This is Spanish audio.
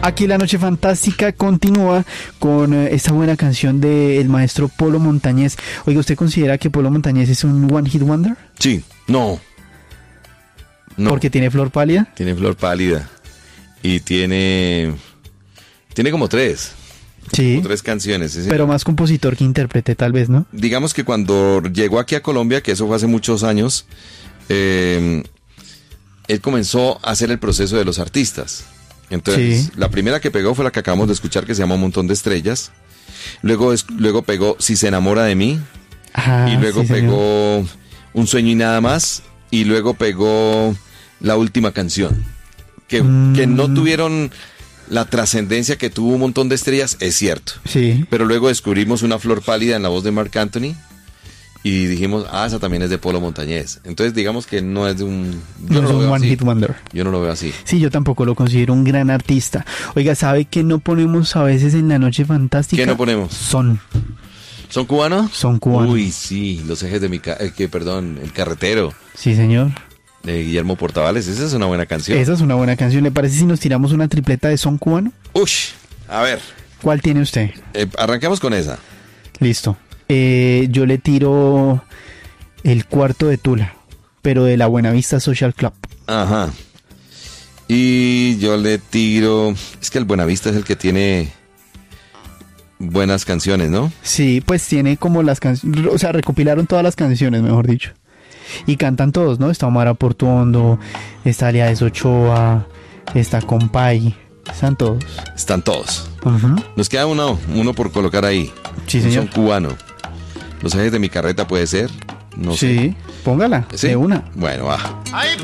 Aquí la noche fantástica continúa con esta buena canción del maestro Polo Montañés. Oiga, ¿usted considera que Polo Montañés es un one hit wonder? Sí, no. ¿Porque tiene Flor Pálida? Tiene Flor Pálida. Y tiene como tres. Sí. Como tres canciones. ¿Sí? Pero más compositor que intérprete, tal vez, ¿no? Digamos que cuando llegó aquí a Colombia, que eso fue hace muchos años, él comenzó a hacer el proceso de los artistas. Entonces, la primera que pegó fue la que acabamos de escuchar, que se llama Un Montón de Estrellas. Luego pegó Si se enamora de mí. Ajá, y luego sí, pegó Un sueño y nada más. Y luego pegó La última canción. Que no tuvieron la trascendencia que tuvo Un Montón de Estrellas, es cierto. Sí. Pero luego descubrimos Una flor pálida en la voz de Marc Anthony. Y dijimos, esa también es de Polo Montañés. Entonces digamos que no es de un... No es un one hit wonder. Yo no lo veo así. Sí, yo tampoco lo considero un gran artista. Oiga, ¿sabe qué no ponemos a veces en la noche fantástica? ¿Qué no ponemos? ¿Son cubanos? Son cubanos. Uy, sí, Los ejes de El carretero. Sí, señor. De Guillermo Portavales, esa es una buena canción. Esa es una buena canción. ¿Le parece si nos tiramos una tripleta de son cubano? Ush, a ver. ¿Cuál tiene usted? Arranquemos con esa. Listo. Yo le tiro El cuarto de Tula, pero de la Buenavista Social Club. Ajá. Y yo le tiro... Es que el Buenavista es el que tiene buenas canciones, ¿no? Sí, pues tiene como las canciones... O sea, recopilaron todas las canciones, mejor dicho. Y cantan todos, ¿no? Está Omar Portuondo, está Aliades Ochoa, está Compay. Están todos. Están todos. Uh-huh. Nos queda uno por colocar ahí. Sí, señor. Son cubano. Los ejes de mi carreta puede ser. No sé. Sí, póngala. ¿Sí? De una. Bueno, va. Ay,